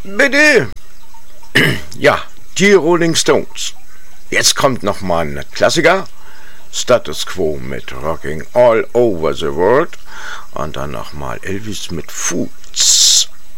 Bitte. Ja, die Rolling Stones. Jetzt kommt nochmal ein Klassiker. Status Quo mit Rocking All Over the World. Und dann nochmal Elvis mit Fools.